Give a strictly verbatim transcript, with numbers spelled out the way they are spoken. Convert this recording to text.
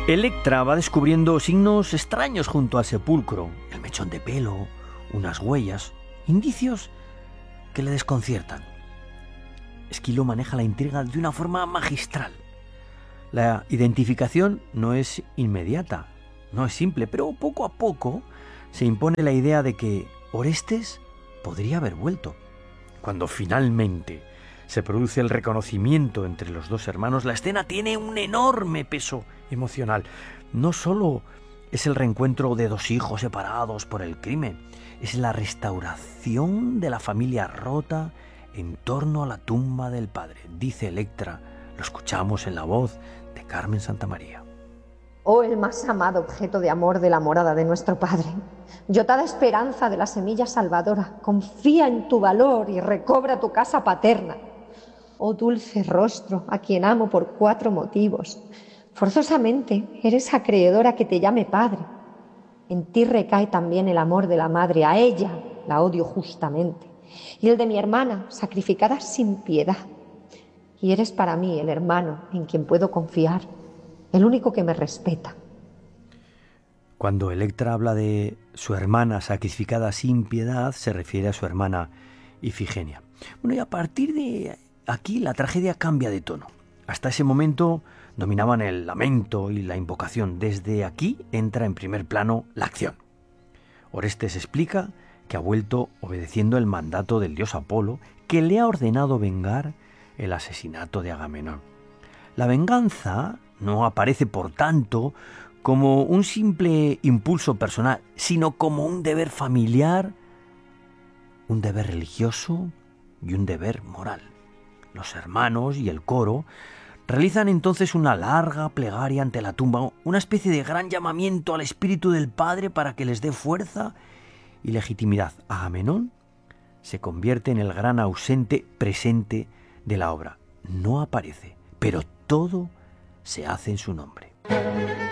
Electra va descubriendo signos extraños junto al sepulcro, el mechón de pelo, unas huellas, indicios que le desconciertan. Esquilo maneja la intriga de una forma magistral. La identificación no es inmediata, no es simple, pero poco a poco se impone la idea de que Orestes podría haber vuelto. Cuando finalmente se produce el reconocimiento entre los dos hermanos, la escena tiene un enorme peso emocional. No solo es el reencuentro de dos hijos separados por el crimen, es la restauración de la familia rota en torno a la tumba del padre. Dice Electra, lo escuchamos en la voz de Carmen Santamaría. Oh, el más amado objeto de amor de la morada de nuestro Padre, yotada esperanza de la semilla salvadora, confía en tu valor y recobra tu casa paterna. Oh, dulce rostro, a quien amo por cuatro motivos. Forzosamente eres acreedora que te llame padre. En ti recae también el amor de la madre, a ella la odio justamente. Y el de mi hermana, sacrificada sin piedad. Y eres para mí el hermano en quien puedo confiar, el único que me respeta. Cuando Electra habla de su hermana sacrificada sin piedad, se refiere a su hermana Ifigenia. Bueno, y a partir de aquí la tragedia cambia de tono. Hasta ese momento dominaban el lamento y la invocación. Desde aquí entra en primer plano la acción. Orestes explica que ha vuelto obedeciendo el mandato del dios Apolo, que le ha ordenado vengar el asesinato de Agamenón. La venganza no aparece, por tanto, como un simple impulso personal, sino como un deber familiar, un deber religioso y un deber moral. Los hermanos y el coro realizan entonces una larga plegaria ante la tumba, una especie de gran llamamiento al espíritu del padre para que les dé fuerza y legitimidad. Agamenón se convierte en el gran ausente presente de la obra. No aparece, pero todo se hace en su nombre.